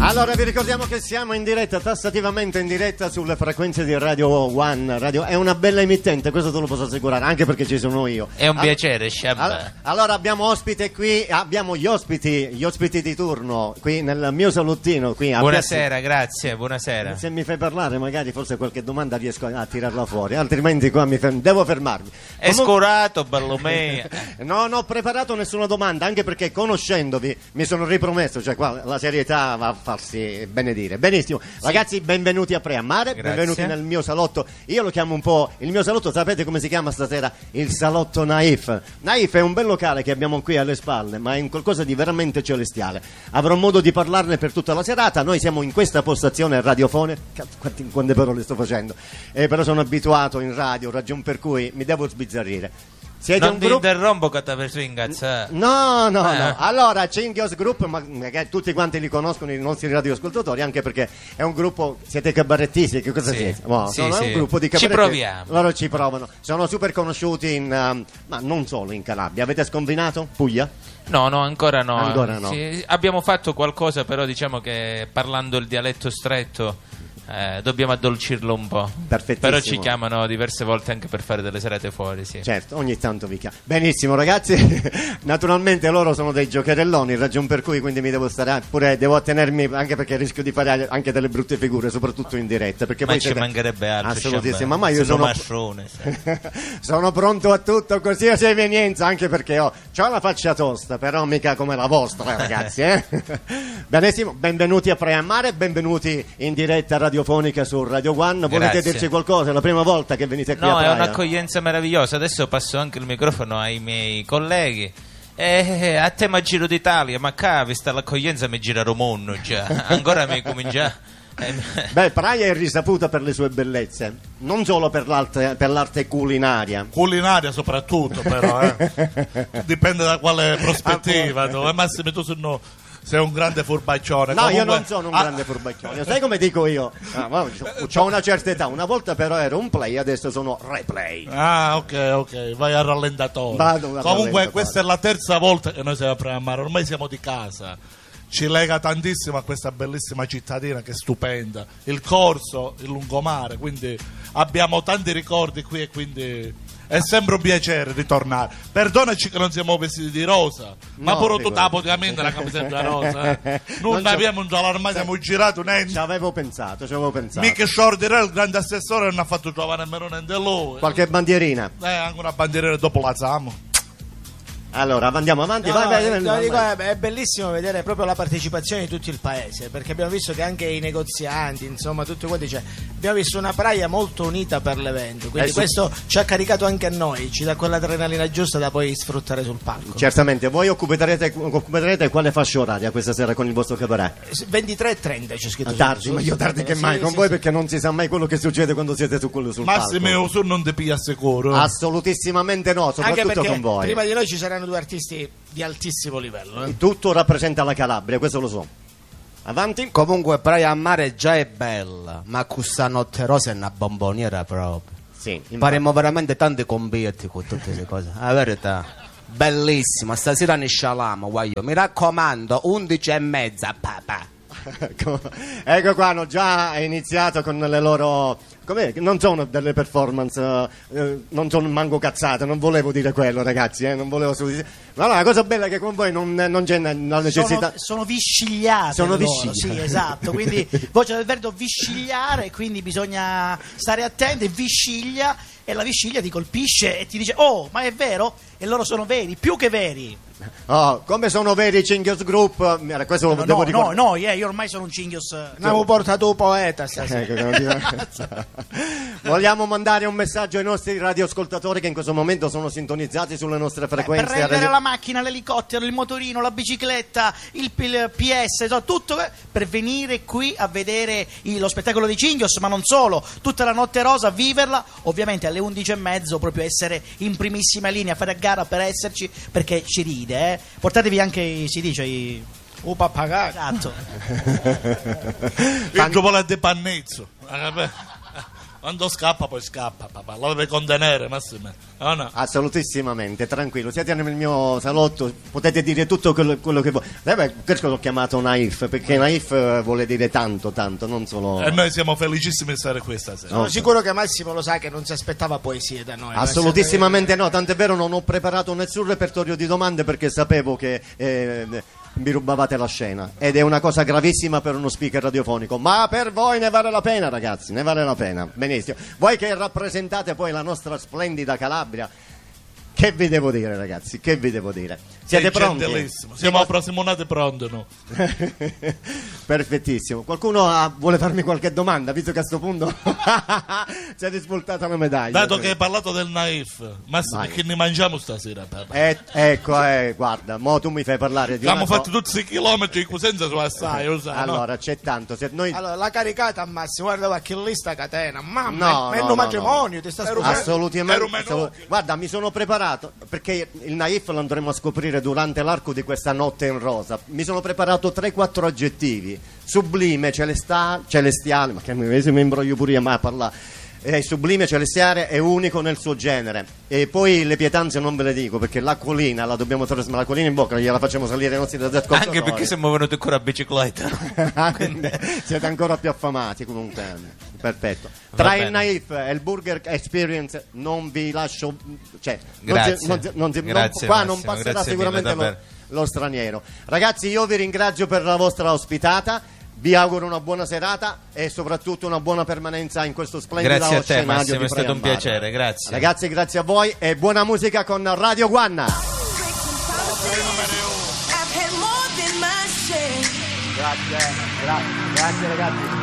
Allora vi ricordiamo che siamo in diretta, tassativamente in diretta sulle frequenze di Radio One. È una bella emittente, questo te lo posso assicurare, anche perché ci sono io. È un piacere, Shabba. Allora abbiamo ospite qui, abbiamo gli ospiti di turno qui nel mio salottino qui a Buonasera, grazie, buonasera. Se mi fai parlare magari forse qualche domanda riesco a tirarla fuori, altrimenti qua devo fermarmi. È scurato, bello me. Non ho preparato nessuna domanda, anche perché conoscendovi mi sono ripromesso, cioè qua la serietà va a farsi benedire. Benissimo, sì. Ragazzi, benvenuti a Preammare, benvenuti nel mio salotto. Io lo chiamo un po' il mio salotto, sapete come si chiama stasera? Il salotto Naif. Naif è un bel locale che abbiamo qui alle spalle, ma è un qualcosa di veramente celestiale. Avrò modo di parlarne per tutta la serata. Noi siamo in questa postazione radiofonica. Quante parole sto facendo? Però sono abituato in radio, ragion per cui mi devo sbizzarrire. Siete non un ti gruppo... interrompo che ti per incazzare. No. Allora, Cinghios Group, magari tutti quanti li conoscono i nostri radioascoltatori, anche perché è un gruppo, siete cabarettisti, che cosa siete? È un gruppo di cabaretti. Ci proviamo. Loro ci provano. Sono super conosciuti ma non solo in Calabria. Avete sconfinato? Puglia? No, ancora no. Ancora no. Sì, abbiamo fatto qualcosa, però diciamo che parlando il dialetto stretto dobbiamo addolcirlo un po'. Perfettissimo. Però ci chiamano diverse volte anche per fare delle serate fuori, sì. Certo, ogni tanto vi chiamano. Benissimo, ragazzi. Naturalmente loro sono dei giocherelloni, ragion per cui quindi mi devo stare pure, devo attenermi, anche perché rischio di fare anche delle brutte figure, soprattutto in diretta, perché ma poi ci mancherebbe altro. Assolutissimo, ma io sono mascione, sono pronto a tutto, qualsiasi evenienza, anche perché ho la faccia tosta, però mica come la vostra, ragazzi, Benissimo, benvenuti a Preammare, benvenuti in diretta radiofonica su Radio One. Volete dirci qualcosa? È la prima volta che venite qui a Praia? No, è un'accoglienza meravigliosa. Adesso passo anche il microfono ai miei colleghi. A te mi giro d'Italia, ma qua vista l'accoglienza mi gira Romonno già. Ancora mi comincia. Beh, Praia è risaputa per le sue bellezze, non solo per l'arte culinaria. Culinaria soprattutto, però, dipende da quale prospettiva. Al massimo tu sei un grande furbacchione. No, io non sono un grande furbacchione. Sai come dico io? Ho una certa età. Una volta però ero un play, adesso sono replay. Ah, ok, vai al rallentatore. Comunque questa è la terza volta che noi siamo a Preammare, ormai siamo di casa. Ci lega tantissimo a questa bellissima cittadina che è stupenda. Il Corso, il lungomare, quindi abbiamo tanti ricordi qui e quindi è sempre un piacere ritornare. Perdonaci che non siamo vestiti di rosa, ma pure tu praticamente la camisetta rosa. Non abbiamo un allarmato, siamo girati un Ci avevo pensato. Mica Sciordirà, il grande assessore, non ha fatto trovare nemmeno niente lui. Qualche bandierina? Anche una bandierina dopo la Zamo. Allora andiamo avanti. Vai. È bellissimo vedere proprio la partecipazione di tutto il paese, perché abbiamo visto che anche i negozianti, insomma tutti quanti, abbiamo visto una Praia molto unita per l'evento, quindi questo ci ha caricato anche a noi, ci dà quell'adrenalina giusta da poi sfruttare sul palco. Certamente. Voi occuperete quale fascia oraria questa sera con il vostro cabaret? 23:30 c'è scritto. Tardi, meglio tardi che mai con voi, perché non si sa mai quello che succede quando siete sul palco. Massimo su non ti piglia sicuro. Assolutissimamente no, soprattutto con voi. Prima di noi ci saranno due artisti di altissimo livello. Tutto rappresenta la Calabria, questo lo so. Avanti. Comunque Preammare già è bella, ma questa notte rosa è una bomboniera proprio. Sì, faremo veramente tanti conviti con tutte queste cose. La verità, bellissima. Stasera ne scialamo, guaglio. Mi raccomando, 11:30, papà. Ecco qua, hanno già iniziato con le loro... Non sono delle performance, non sono manco cazzate, non volevo dire quello, ragazzi, non volevo ma no, la cosa bella è che con voi non c'è la necessità. Sono viscigliate. Sono viscigliate. Sì, esatto, quindi voce del verbo viscigliare, quindi bisogna stare attenti, visciglia, e la visciglia ti colpisce e ti dice "Oh, ma è vero?" E loro sono veri, più che veri. Oh, come sono veri i Cinghios Group? Questo lo devo ricordare. Io ormai sono un Cinghios. Abbiamo portato un poeta stasera. Vogliamo mandare un messaggio ai nostri radioascoltatori che in questo momento sono sintonizzati sulle nostre frequenze. Per rendere la macchina, l'elicottero, il motorino, la bicicletta, il PS, tutto per venire qui a vedere lo spettacolo di Cinghios, ma non solo, tutta la notte rosa, viverla, ovviamente alle 11:30, proprio essere in primissima linea, fare a gara per esserci, perché ci ride. Portatevi anche si dice un pappagallo. Esatto. Il chocolate pannezzo. Quando scappa poi scappa, papà, lo deve contenere, Massimo. Oh, no. Assolutissimamente, tranquillo, siete nel mio salotto, potete dire tutto quello che vuoi. Questo l'ho chiamato naif, perché naif vuole dire tanto, non solo... E noi siamo felicissimi di stare qui stasera. Sono sicuro che Massimo lo sa che non si aspettava poesie da noi. Assolutissimamente no, tant'è vero non ho preparato nessun repertorio di domande perché sapevo che... mi rubavate la scena ed è una cosa gravissima per uno speaker radiofonico, ma per voi ne vale la pena, ragazzi, ne vale la pena. Benissimo, voi che rappresentate poi la nostra splendida Calabria, che vi devo dire, ragazzi, che vi devo dire? Siete pronti? Siamo approssimonati pronti, no? Perfettissimo. Qualcuno vuole farmi qualche domanda, visto che a sto punto siete svoltata la medaglia. Dato che hai parlato del naif, Massimo, che ne mangiamo stasera? Ecco, guarda, mo tu mi fai parlare di abbiamo fatto tutti i chilometri senza su assai, allora, c'è tanto. Allora, la caricata a Massimo, guarda che lista catena, mamma, è un matrimonio, ti sta scusando. Assolutamente. Guarda, mi sono preparato, perché il naif lo andremo a scoprire durante l'arco di questa notte in rosa. Mi sono preparato 3-4 aggettivi: sublime, celestiale, ma che mi imbroglio pure io a parlare. Sublime, celestiale e unico nel suo genere. E poi le pietanze non ve le dico, perché l'acquolina la dobbiamo trasmettere, l'acquolina in bocca gliela facciamo salire ai nostri ascoltatori. Anche perché siamo venuti ancora a bicicletta. Siete ancora più affamati comunque. Perfetto. Tra il naif e il burger experience non vi lascio, cioè grazie, qua non passerà sicuramente lo straniero. Ragazzi, io vi ringrazio per la vostra ospitata. Vi auguro una buona serata e soprattutto una buona permanenza in questo splendido scenario. Grazie a te, Massimo, è stato un piacere, grazie. Ragazzi, grazie a voi e buona musica con Radio Guanna. Grazie ragazzi.